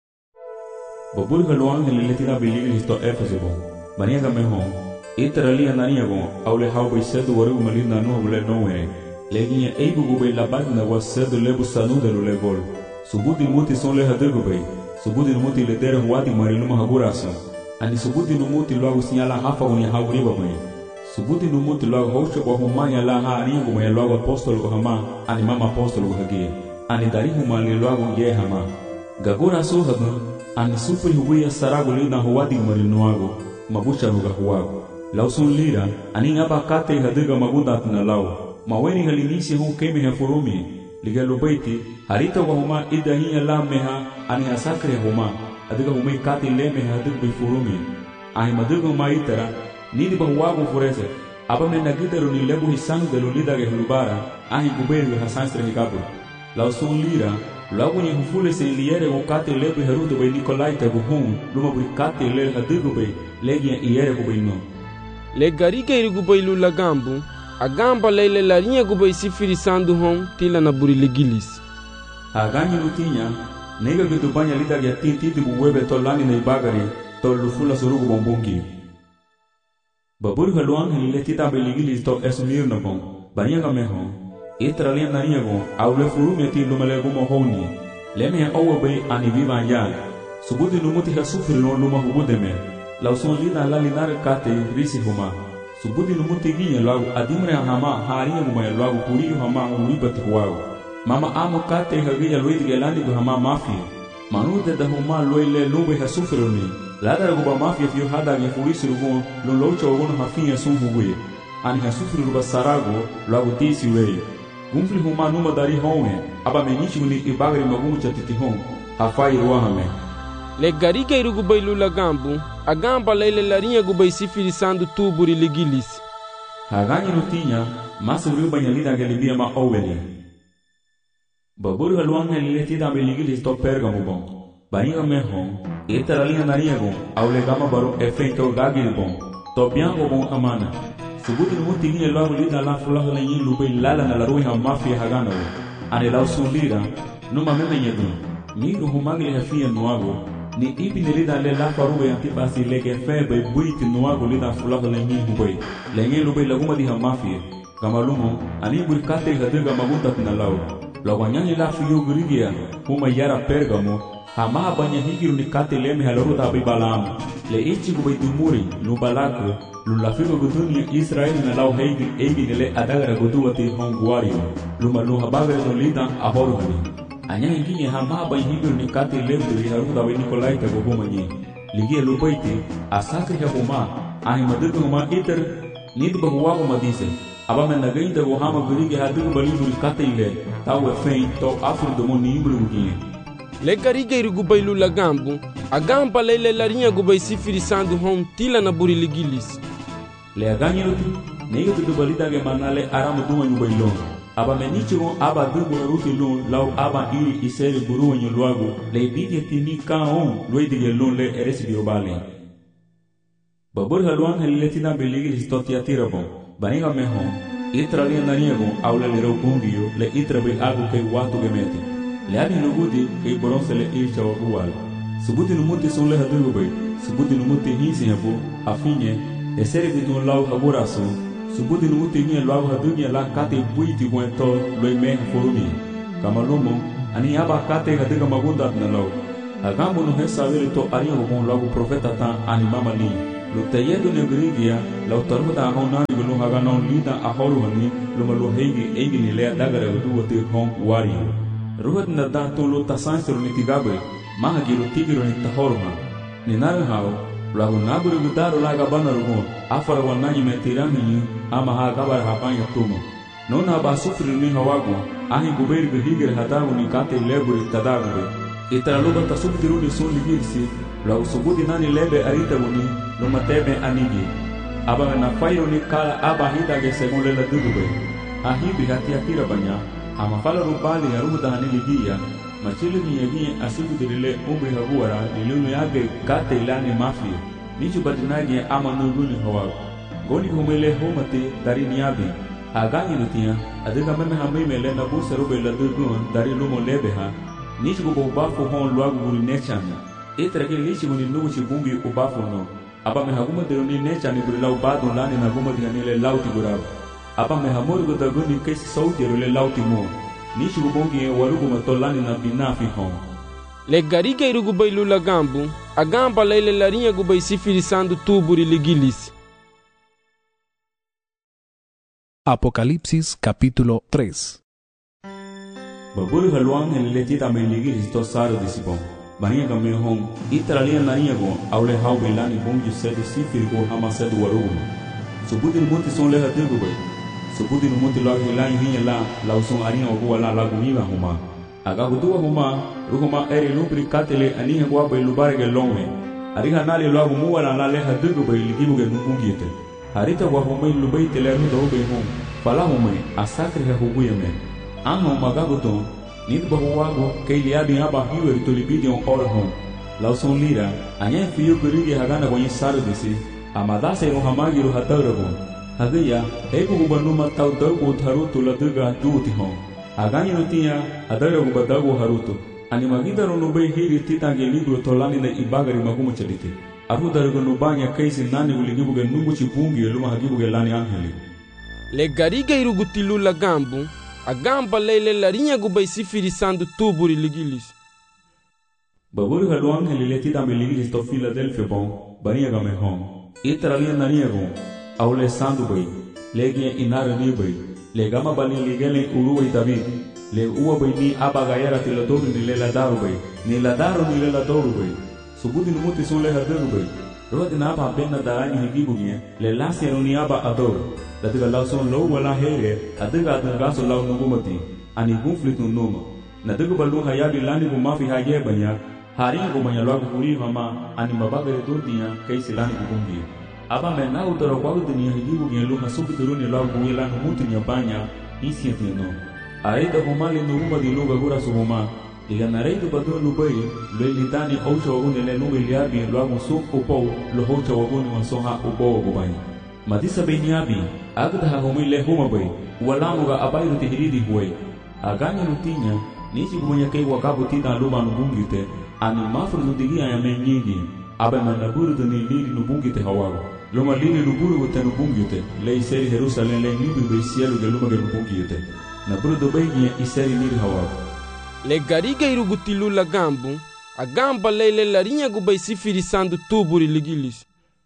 Bobul halu angel letira biligilis to Éfeso bo maniaga mehon iteralia naniago aule haubai sedu warugu malina no obule nowene leginya eibu gube labadna was sedu lebu sanu de lu legol subudi muti son le hadego bay subudi muti le dere huati mariluma haguraso ani subudi muti logo sinyala hafa unya hawriba bay subuti numuti logo hosho kwa humanya la ha ani guma ya logo apostolo ko hama ani mama apostolo ko hagi ani dari humali logo ye hama gagura so hagu ani supri huya sarago lina huati marinuago mabusha ruga huago lausun lira ani ngaba kate hadiga maguda tna lao maweni halinisi hu kemi ha furumi ligalo baiti harita wa huma idahiya la meha ani hasakre huma adiga humai kate leme hadig bi furumi ai madigo maitara nidi bahuago furese aba me nagidero ni lebu hisanu de lulida ge hulubara ahi guberu hasanstre hikabu lausun lira lagu ni hufule se liere go kate lebu herudo be Nikolai te buhun luma buri kate le hadigo be legia iere go be no le garige irigu be lula gambu agamba lele larinha go be sifirisando hon tila na buri legilis aganyi lutinya nega gitu banya lida ge titi de buwebe tolani na ibagari tolufula surugo bombongi babur haluan hele tita beligilis to esmir no bon banya meho itralia nariago aule furumi ti lumele go mohoni leme owo be ani viva ya subudi numuti hasufri no luma hubudeme lauson lida la linar kate risi huma subudi numuti ginya lagu adimre hama hariya mo lagu puri hama uribati huago mama amo kate hagiya loidi gelani go hama mafia manu de huma loile lube hasufri ni ladara guba mafia fiyo hada nye fuisi rugo lolocha ugono hafinya sumhuwe ani hasufri ruba sarago lagu tisi wei gumfli huma numa dari home aba menichi muni ibagari magumu chatiti home hafai ruahame le gariga irugu bai lula gambu agamba lele larinha gubai sifirisando tuburi ligilis haganyi rutinya masu ruba nyalida galibia ma oweli baburu haluange liletida beligilis to Pergamo bon bainga meho iteralia nariago aule gama baro efeito gagil bon to biango bon amana subuti muti ni lawo lida la fulaho la yin lube lala na la ruha mafia hagana ane law sulira numa meme nyedu miru humagli hafia nuago ni ibi ni lida le la faruwe antipasi leke febe buiti nuago lida fulaho la yin hubei la yin lube laguma di ha mafia kamalumo ani burkate hadiga magunta na lawo lawanyani la fiyo gurigia huma yara Pergamo hama banya higiru ni kate leme haloruta abibalamu le ichi gubaidumuri lubalakwe lulafigo gudunia Israel na lau heigi nile adagara guduwati honguario lumaluha bagare no lida ahoruhani anya hingine hama banya higiru ni kate leme haruta abai Nikolai te gohumanyi ligia lupaiti asakri huma ahi madudu huma iter nid bahuwago madise aba men nagainda go hama gurige hadigu baliburi kate ile tawe fein to afro domo ni imbulu gugie le gariga irugu bai lula gambu agamba lele larinha gubai sifirisando hon tila na buri ligilis le aganyi ruti nega tudu balida ge manale aramu duma nyubai lon aba menichigo aba dubu ruti lon lau aba iri iseri buru wanyu luago le bidi tini kaon luidige lon le eresi biobale babur haluan haliletina beligilis totia tirabon baniga mehon itralia naniago aula le ropungiyo le itrabe agu ke watu gemete le abi nugudi ke boronse le isha wagual subuti numuti son le hadu bay subuti numuti hisi habu afinye esere bidun law haburaso subuti numuti ni law hadu ni la kate buiti wento lo me forumi kama lomo ani aba kate hadiga magunda na law agambo no hesa vele to aria bon lagu profeta ta ani mama li lo tayedo ne grigia law taruda hona ni lo haga non lida a holu hani lo malo heigi egi ni le dagara du wote hon wari ruhad na da to lo tasansero ni tigabe maha giro tigiro ni tahorma ni nawe hao lagu naburu gudaro laga banarugo afara wanani metirani ama ha gabar hapanya tumo nona ba sufri ni hawago ahi guberi gihigir hatago ni kate leburi tadago itara luba tasubtiru ni sun ligirsi lagu subudi nani lebe arita woni lo matebe anigi aba na fairo ni kala aba hidage segun lela dugube ahi bihati akira banya ama fala rubali ya ruda hani ligia machili ni yegi asibu dilile umri haguara lilunu yage kate ilani mafi nichu badinagi ama nuguni hawago goni humele homate dari niabi agangi nutia adiga meme hamai mele na bu serube la dugun dari lumo lebe ha nichu go bafo hon luagu guri nechana etrage lichi guni nugu chibungi ubafo no aba me haguma deroni nechani guri lau badu lani na guma diganile lauti gurab aba me hamori go daguni kesi sauti rule lauti mo nichu go bongi warugu matolani na binafi hon le gariga irugu bailu la gambu agamba leile larinha go bai sifirisando tuburi ligilis. Apocalipsis capítulo 3. Baburi haluang heleti ta meligis to saro disipon. Bania game hom italian naria go aule hau belani bongi sede sifirgo hama sede warugo. Subudi muti son le hadigo bai. Subudi muti lag hilai hinya la uson aria go wala la gumiva huma. Aga gudua huma ruhuma eri lubri katele ani go bai lubarge longe. Ariha nali lagu muwala la le hadigo bai ligibuge nungungite. Harita wa homai lubai telenu do be hom fala homai asakre ha hubuyeme anho magabuton nit bahuwago keili abi aba hiwer to libidi on ora hom lauson lira anya fiyo kurigi hagana kwenye saro disi amadase no hamagiru hatarago hagaya ego gubanuma tau dago tharuto laduga duti hom agani nutia adarago badago haruto animagida no bai hiri titange libro tolani na ibagari magumu chalite aru darugo no banya kaisi nani uligibuge nungu chibungi luma hagibuge lani angeli le gariga irugutilu la gambu agamba leile larinha go bai sifirisando tuburi ligilis baburi halu angeli leti da ligilis to Philadelphia bon bania game hom itaralia nania go aule sandu bai legi inara ni bai le gama bali ligele uruwe david le uwa bai ni abagayara tiladoru ni lela daru bai ni la daru ni lela doru bai subudi numuti son le hadaru bai rodi na ba benna darani higibugie le lasi runiaba ador datiga lawson lo wala here adiga gaso law nugumati ani conflict numa nadiga balu hayabi lani bu mafi haye banya hari go banya lo guri hama ani mabagare dunia kaisi lani bugungi aba mena udoro kwa dunia higibugie lo hasubi duruni lo guri lani muti nyabanya isi tino aida humali nuguma di luga gura sumuma Liga nareitu badu lubai lo litani oucha waguni le nubi liabi lo agu suk upou lo hocha waguni wasoha upou wagubani madisa beniabi agda ha homi le huma bai walamu ga abai ruti hiridi huwai aganya rutinya nishi gumanya kai wakabu tina luma nubungite ani mafru nudigi aya menyigi abai manaburu duni liri nubungite hawago luma liri nuburu wate nubungite le iseri Jerusalem le nibi bai sielu ge luma ge nubungite naburu dubai nye iseri liri hawago le gariga irugutilu la gambu agamba leile larinha go bai sifirisando tuburi ligilis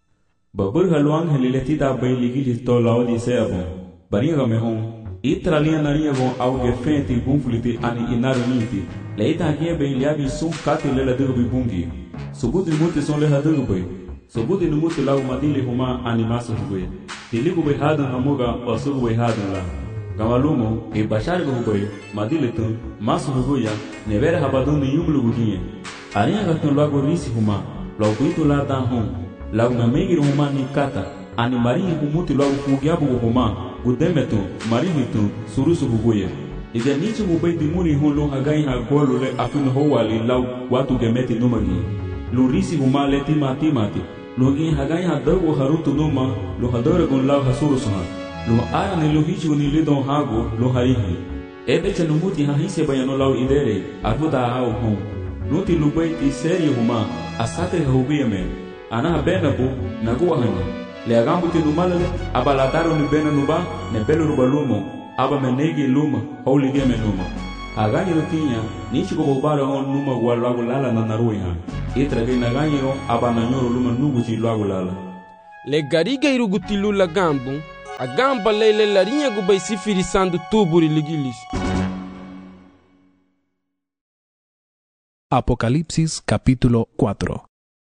babur haluang helileti da bai ligilis to laodi seabo bariga game hom italian naria go auge fenti bunfliti ani inaru niti leita gie bai liabi sum kati lela dugo bungi subudi muti son le hadu bai subudi muti lau madili huma ani masu bai tiligu bai hadan hamuga wasugu bai hadan la Gamalumo e bashar go bai madilitun masu huya nevere habadun yumlu gudiye aria gatun lago risi huma loguito la dan hum lago mamegir huma ni kata ani mari humuti lago fugiabu huma gudemetu marihitu surusu huye ide nichi bai dimuri hulu hagai ha golu le afin howali lago watu gemeti numagi lu risi huma le timati logi hagai ha dago harutu numa lo hadore gon lago hasurusuha lo ara ne lo hichu ni le don hago lo harihi ebe chanu muti ha hise bayano law idere aruda hao hom nuti lubai ti seri huma asate hubiyeme ana benabu nago hanya le agambu ti numalale abalataro ni bena nuba ne belu rubalumo aba menegi luma holy game numa Aganyiro tinya, nichi ko bobalo on numa gwalago lala na naruiha. Itra ke naganyiro aba na nyoro luma nugu chi lago lala. Le gariga iruguti lula gambu, a gamba lele larinha gubai sifiri sandu tuburi ligilis. Apocalipsis capítulo 4.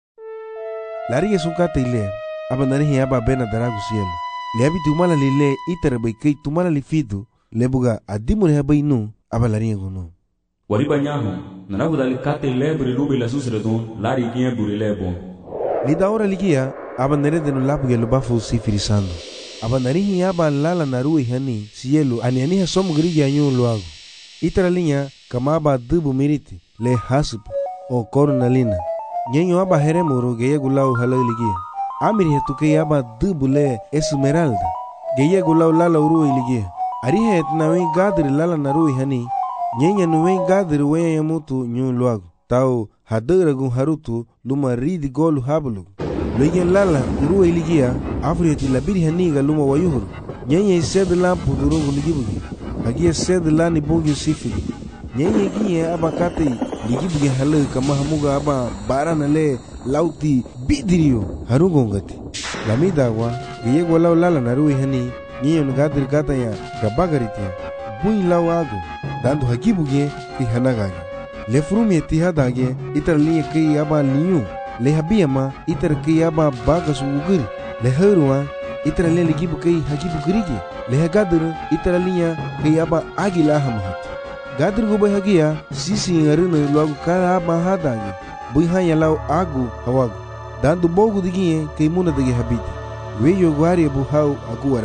Larinha sukata ile, aba narihi aba bena daragu cielo. Le abi tumala lile itara bai kai tumala lifidu, lebuga adimune habai nu, aba larinha gono. Wariba nyaho, nanagu dali kate lebri lubi la susredon, lari gie buri lebo. Lida ora ligia, aba nerede no labuge lubafu sifiri sandu. Aba narihi aba lala narui hani cielo ani ha somu grigi anyu luago. Itara linha kama aba dubu miriti le hasip o cornalina. Nyenyo aba heremuro geya gulau halaligia. Amiri hetuke aba dubu le esmeralda. Geya gulau lala urui ligia. Arihe etnawe gadri lala narui hani. Nyenya nuwe gadri wenya yamutu nyu luago. Tau hadera gun harutu luma ridi golu hablu. Loyen lala urui ligia. Afrieti labiri haniga luma wayuhuru. Nyenye ised lampu durungu ligibugi. Hagia sed lani bongi sifiri. Nyenye gie aba kate ligibugi halu kama hamuga aba barana le lauti bidirio harungongati. Lamida wa giyego lau lala narui hani. Nyenye nugadri kata ya gabagaritia. Bui lau agu. Dandu hagibugi ki hanagagi. Le frumi etihadage itar liye kei aba liyu. Le habiyama itar kei aba bagas ugiri. Le heruwa itara le ligibu kai hagibu grigi le gadru itara linya kai aba agila hamahat gadru go bai hagia sisi ngarina logo kala aba hadagi bui hanya lau agu hawagu dandu bogu digie kai muna dagi habiti weyo gwari bu hau aguara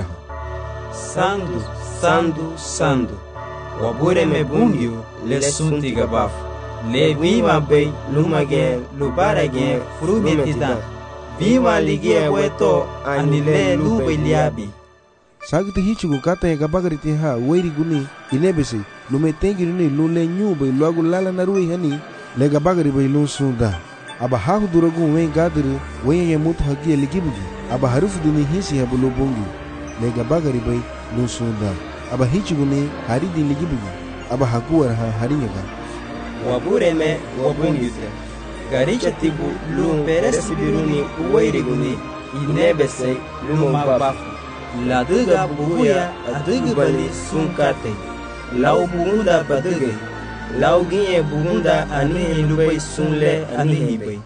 sandu sandu sandu wabure me bungyu le sunti gabafu le viva bei lumage lubarage frumetidan Viva ligia weto anile lube liabi. Sagti hichugu kata ya gabagariti ha weiri guni inebesi lume tengi nuni lule nyube luagu lala narui hani le gabagari bai lun sunda. Aba hahu duragu wen gadiri wen ya mutu hagia ligibugi. Aba harufu duni hisi habu lubungi le gabagari bai lun sunda. Aba hichugu ni haridi ligibugi. Aba haguar ha harinyaga. Wabure me wabungi te. Garicha tibu lum peresi biruni uwairi guni inebese lum babafu. La duga buhuya adugu bali sunkate. Lau buhunda baduge. Lau ginye buhunda anihi lubai sunle anihi bai.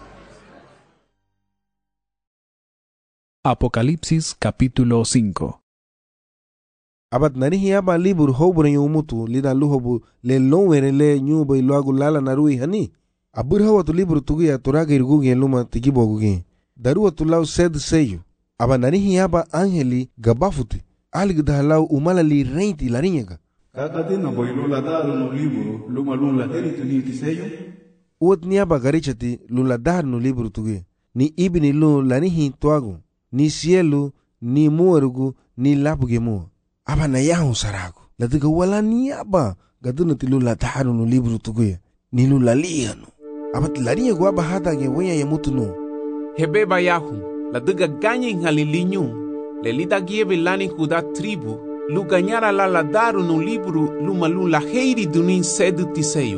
Apocalipsis capítulo 5. Abat narihi aba libur hobure yumutu lida luhobu le lonwere le nyubai luagu lala narui hani. Abur watu libru tugia turaga irgugi luma tigibogugi. Daru watu lau sed seyo. Aba narihi aba angeli gabafuti. Aligda lau umala li reinti larinyaga. Kakatina boilu la daru no libru luma lula heritu ni tiseyo. Uat ni aba garichati lula daru no libru tugi. Ni ibini lu lanihi tuagu. Ni cielo, ni muerugu, ni lapuge mua. Aba na yahu saragu. Latiga wala ni aba gadunati lula daru no libru tugi. Ni lula liyanu. Abat larinha guaba hada ge wenya ya mutu no. Hebeba yahu, la duga ganyi ngalilinyu, le lida giebe lani kuda tribu, lu ganyara la daru no libru lumalun la heiri dunin sedu tiseyu.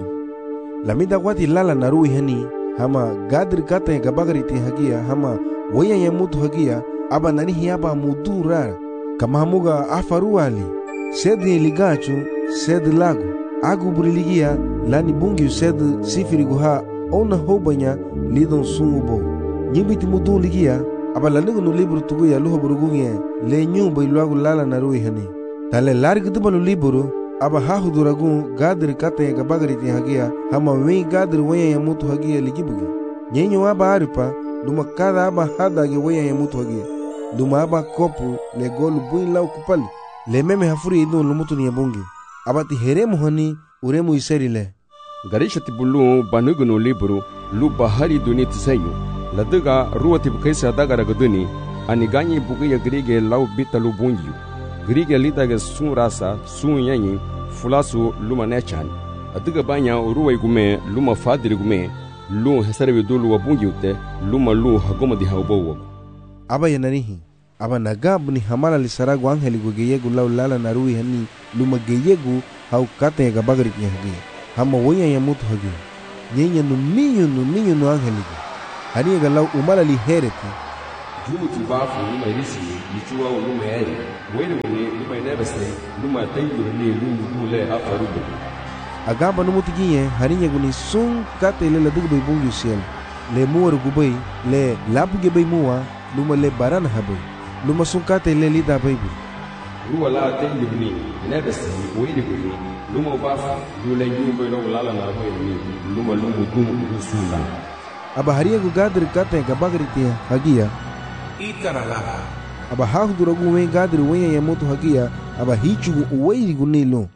La mida wati lala narui hani, hama gadri kata ya gabagariti hagia, hama wenya ya mutu hagia, aba nanihi aba mudu rara, kama hamuga afaru ali, sedi ligachu, sedi lagu, agu buriligia, lani bungi sedi sifiri guha, ona hobanya lidon sungubo nyibiti mudun ligia aba lanugo no libru tugu ya luho burugunye le nyumba iluagu lala narui hani tale larg dubalu libru aba hahu duragun gadir kata ya gabagariti hagia hama wen gadir wenya ya mutu hagia ligibugi nyenyo aba aripa luma kada aba hadage wenya ya mutu hagia luma aba kopu le golu buin lau kupali le meme hafuri idun lumutu ni yabungi abati heremu hani uremu iseri le Garisha tibulu banugu no libru lu bahari duni tisayu laduga ruwa tibkaisa dagara guduni ani ganyi bugiya grige lau bitalu bunju grige lidaga sun rasa sun yanyi fulasu luma nechan aduga banya ruwa igume luma fadiri gume lu hesarbi dulu wa bunjute luma lu hagoma di haubo aba yanarihi aba nagab ni hamala li saragu angeli gu geyegu lau lala narui hani luma geyegu hau kate ga bagri ti hagi hama woya ya mutu hagi nyenya no minyo no angeligo hari ga lau umala li hereti jumu ti bafu numa irisi ni chuwa numa yayi wele wele numa nebese numa tayu ni lungu dule afarubu agamba no mutiginye hari nya guni sun kate le dugu bay bungu siel le muor gubay le labuge bay muwa numa le barana habay numa sun kate le lida baybu ruwa la tayu ni nebese wele wele numa bafu dule nyumba no lala na bay ni numa lungu dumu sula aba hari gu gadir kate ga bagri ti hagia itarala aba hahuduragu wen gadir wen ya mutu hagia aba hichugu uweiri gunilo.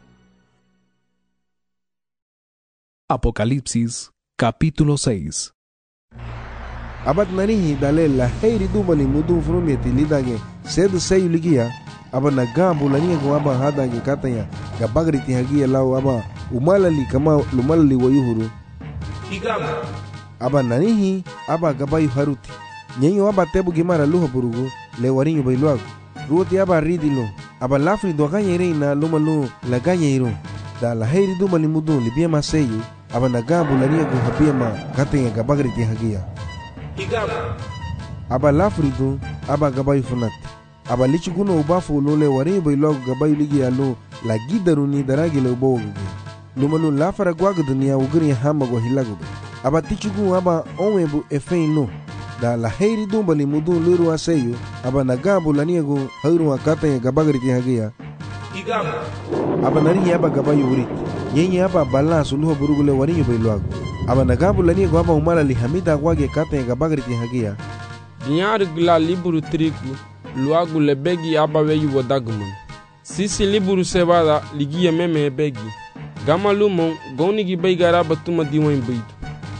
Apocalipsis capítulo 6. Abat narihi dale la heiri dumali mudu frumeti lidage sedu seyu ligia aba nagambu lania go aba hadage katanya ga bagri ti hagia lau aba umalali kama lumalali wayuhuru igama aba narihi aba gabayu haruti nyenyo aba tebu gimara luha burugu le warinyo bailuagu ruoti aba ridilo aba lafri do ganya reina lumalu la ganya iru da la heiri dumali mudu libia maseyu aba nagambu lania go habia ma katanya ga bagri ti hagia igama aba lafri do aba gabayu funat aba lichiguno ubafu lole warinyo bailuagu gabayu ligi alu la gidaruni daragi le ubogu lumalu lafara gwagu dunia ugiri hama go hilagu aba tichugu aba onwebu efein no da la heiri dumbali mudu luru aseyu aba nagambu laniego hairu akata ga bagri ti hagia igama aba nari aba gabayu urit nyenye aba balansu luho burugule warinyo bailuagu aba nagambu laniego aba umala li hamida gwage kata ga bagri ti hagia dinyar gla liburu triku luagu le begi aba weyu wadagmun sisi liburu sebada ligia meme begi gama lumon goni gi baigara batuma diwan baitu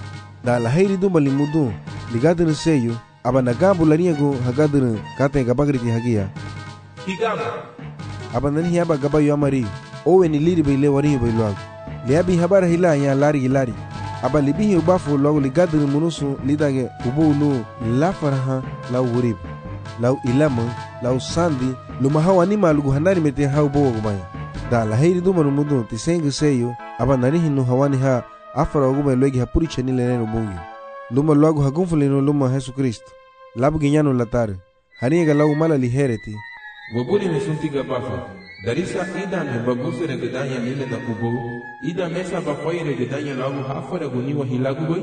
da la heiri dumbali mudu ligadir seyu aba nagambu laniego hagadir kata ga bagri ti hagia igama aba nani aba gabayu amari owe ni liri baile warinyo bailuagu liabi habara hila ya lari aba libihi ubafu logo ligadir munusu lidage ubulu la faraha la urib la ilama la sandi luma hawa ni malugu hanari mete hau bogo gumaya da la heiri dumanu mudu tisengu seyu aba nani hinu hawani ha afara oguma logi hapuri chani leneno bungi luma logo hagunfulino luma Yesu Kristo labu ginyano latare haniga lau mala lihereti wabuli mesuntiga bafa darisa ida me baguse regedanya lile na kubo ida mesa bafai regedanya lagu hafara guniwa hilagu boy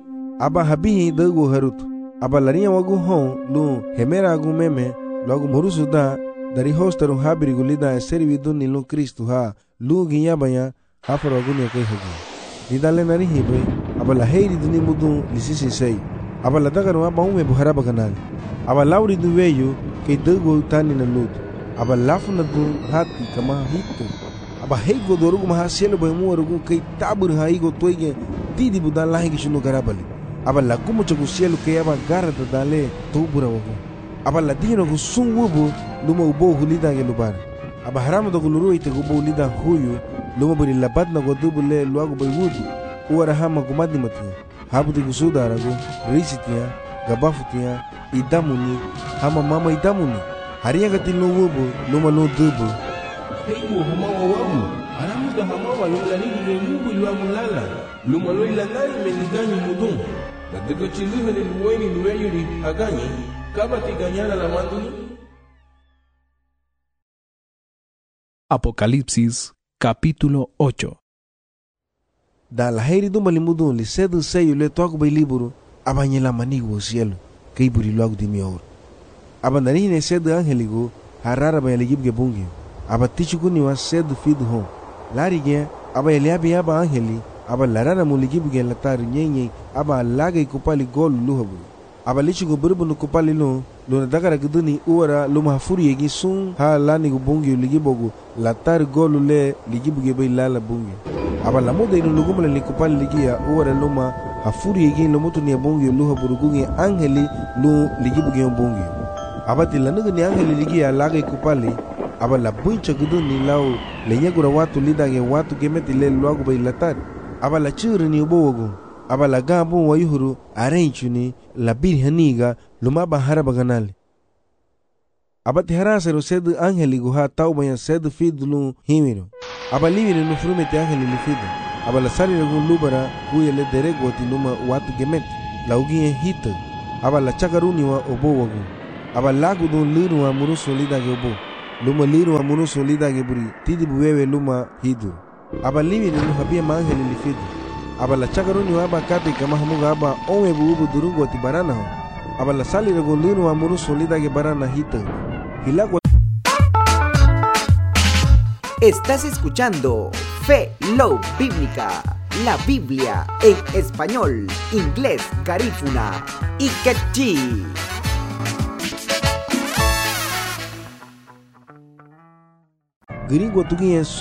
aba habihi dago harutu aba lariya wagu hon lu hemera agu meme logo murusu da dari hostaru habiri gulida servi duni lu Kristo ha lu ginyabanya hafara gunia kai hagi didale nari hibe aba la heiri duni mudu lisisi sei aba la dagaru aba ume buhara baganali aba lauri du weyu ke dago tani na lut aba lafuna du hati kama hitu aba heigo dorugu maha selo bay muwarugu ke tabur haigo toige didi budan lahi gishunu garabali aba la kumu chagu selo ke aba garada dale tubura wagu aba la dino gu sunwubu luma ubo hulida ge lubar aba haramu do guluru ite gubo hulida huyu luma buri labat na godubule luagu bay wudu uwara hama gumadi matia habu de gusuda aragu risitia gabafutia idamuni hama mama idamuni hariya gatil no wubu luma no dubu heiwo hama wawabu haramu da hama wa lulani ni mubu luagu lala luma lo ilanari meniganyi mudum daga chiluhe ni luweni luweyuri aganyi kaba tiganyana la manduni. Apocalipsis capítulo 8. Da la heiri dumbali mudu li sedu seyu le toku bay liburu abanyela manigo cielo kay buri logo di mior aba nani sedu angeligo harara bay ligib ge bungi aba tichugu ni wa sedu fidu hon larige aba eliabi aba angeli aba larara mu ligib ge latar nyenye aba lagay kupali gol luhabu aba lichugo burbu kupali lo na dagara guduni uwara luma hafuri yegi sun ha lani gu bungi ligibogu latar gol le ligib ge bay lala bungi aba lamuda inu lugumala likupali ligia uwara luma hafuri yegi lomutu ni bungi luha burugungi angeli lu ligibu ge bungi aba tilanuga ni angeli ligia lagay kupali aba la buncha guduni lau lenyagura watu lidage watu gemeti le luagu bay latar aba la churi ni ubogu aba la gambu wayuhuru arenchuni la birhaniga luma bahara baganali aba tiharasero sedu angeli guha taubaya sedu fidulu himiro aba living no frume te ángel lifido aba la sali regun lubara huye le derego ti luma watu gemet la ugi en hita aba la chakaruni wa obo wagu aba lagu don liru wa muru solida ge obo luma liru wa muru solida ge buri tidi buwewe luma hidu aba living no habia ma ángel lifido aba la chakaruni wa aba kati kama hamuga aba onwe buubu durungo ti barana ho aba la sali regun liru wa muru solida ge barana hita hilago. Estás escuchando Fe Love Bíblica, la Biblia en español, inglés, garífuna y quechí. Gringo tuki en